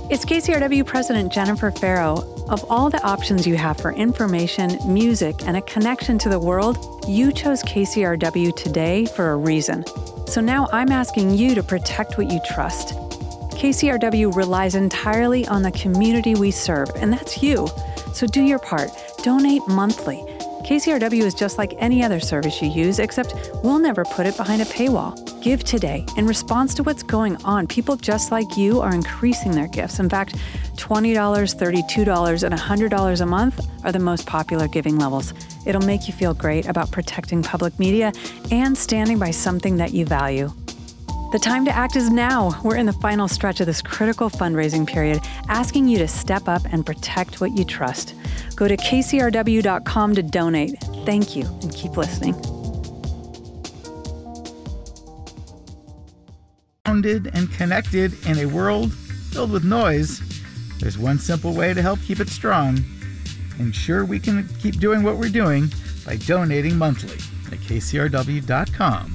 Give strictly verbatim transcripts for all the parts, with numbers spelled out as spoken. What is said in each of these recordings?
It's K C R W President Jennifer Farrow. Of all the options you have for information, music, and a connection to the world, you chose K C R W today for a reason. So now I'm asking you to protect what you trust. K C R W relies entirely on the community we serve, and that's you. So do your part. Donate monthly. K C R W is just like any other service you use, except we'll never put it behind a paywall. Give today. In response to what's going on, people just like you are increasing their gifts. In fact, twenty dollars, thirty-two dollars, and one hundred dollars a month are the most popular giving levels. It'll make you feel great about protecting public media and standing by something that you value. The time to act is now. We're in the final stretch of this critical fundraising period, asking you to step up and protect what you trust. Go to K C R W dot com to donate. Thank you, and keep listening. Grounded and connected in a world filled with noise, there's one simple way to help keep it strong. Ensure we can keep doing what we're doing by donating monthly at K C R W dot com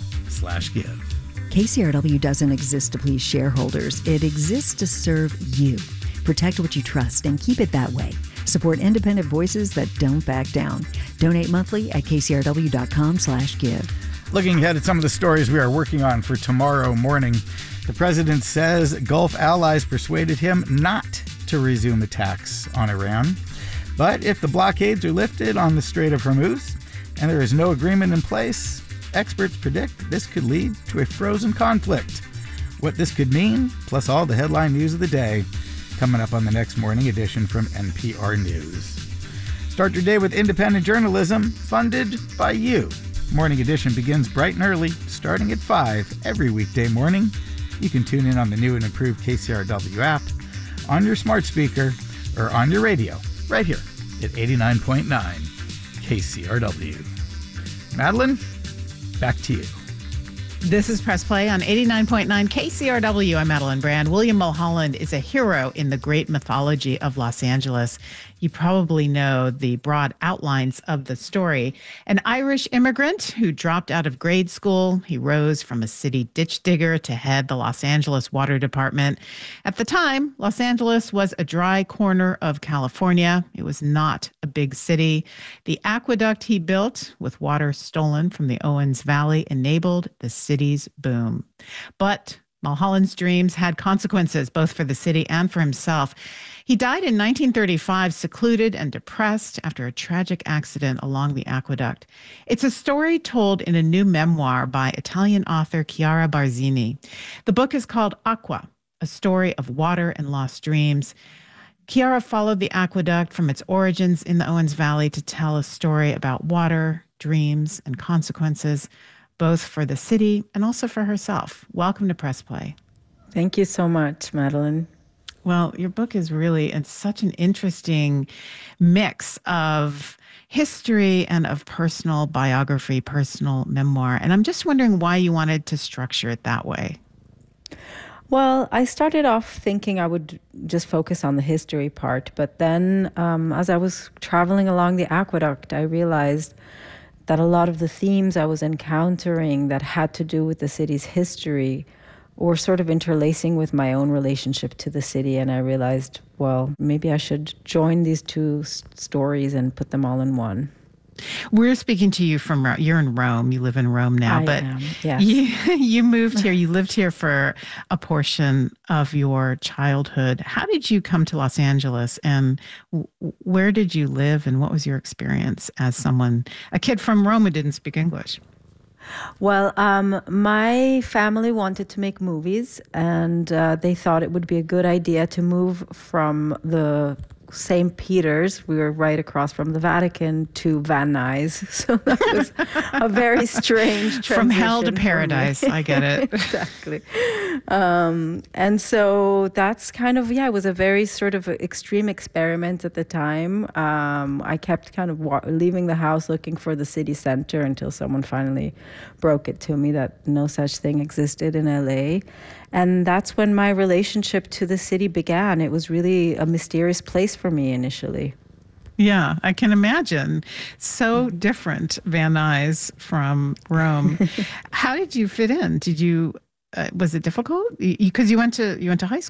slash give. K C R W doesn't exist to please shareholders. It exists to serve you. Protect what you trust and keep it that way. Support independent voices that don't back down. Donate monthly at K C R W dot com slash give. Looking ahead at some of the stories we are working on for tomorrow morning, the president says Gulf allies persuaded him not to resume attacks on Iran. But if the blockades are lifted on the Strait of Hormuz and there is no agreement in place, experts predict this could lead to a frozen conflict. What this could mean, plus all the headline news of the day, coming up on the next morning edition from N P R News. Start your day with independent journalism funded by you. Morning Edition begins bright and early, starting at five every weekday morning. You can tune in on the new and improved K C R W app, on your smart speaker, or on your radio, right here at eighty-nine point nine K C R W. Madeline, back to you. This is Press Play on eighty-nine point nine K C R W. I'm Madeline Brand. William Mulholland is a hero in the great mythology of Los Angeles. You probably know the broad outlines of the story. An Irish immigrant who dropped out of grade school. He rose from a city ditch digger to head the Los Angeles Water Department. At the time, Los Angeles was a dry corner of California. It was not a big city. The aqueduct he built, with water stolen from the Owens Valley, enabled the city's boom. But Mulholland's dreams had consequences, both for the city and for himself. He died in nineteen thirty-five, secluded and depressed after a tragic accident along the aqueduct. It's a story told in a new memoir by Italian author Chiara Barzini. The book is called Acqua, a story of water and lost dreams. Chiara followed the aqueduct from its origins in the Owens Valley to tell a story about water, dreams, and consequences, both for the city and also for herself. Welcome to Press Play. Thank you so much, Madeline. Well, your book is really it's such an interesting mix of history and of personal biography, personal memoir. And I'm just wondering why you wanted to structure it that way. Well, I started off thinking I would just focus on the history part. But then um, as I was traveling along the aqueduct, I realized that a lot of the themes I was encountering that had to do with the city's history were sort of interlacing with my own relationship to the city. And I realized, well, maybe I should join these two s- stories and put them all in one. We're speaking to you from, you're in Rome. You live in Rome now, I but am, yes. you, you moved here, you lived here for a portion of your childhood. How did you come to Los Angeles, and w- where did you live, and what was your experience as someone, a kid from Rome who didn't speak English? Well, um, my family wanted to make movies, and uh, they thought it would be a good idea to move from the Saint Peter's, we were right across from the Vatican, to Van Nuys. So that was a very strange transition. From hell to paradise, I get it. Exactly. Um, and so that's kind of, yeah, it was a very sort of extreme experiment at the time. Um, I kept kind of wa- leaving the house looking for the city center until someone finally broke it to me that no such thing existed in L A. And that's when my relationship to the city began. It was really a mysterious place for me initially. Yeah, I can imagine. So different, Van Nuys from Rome. How did you fit in? Did you? Uh, was it difficult? Because you, you went to you went to high school.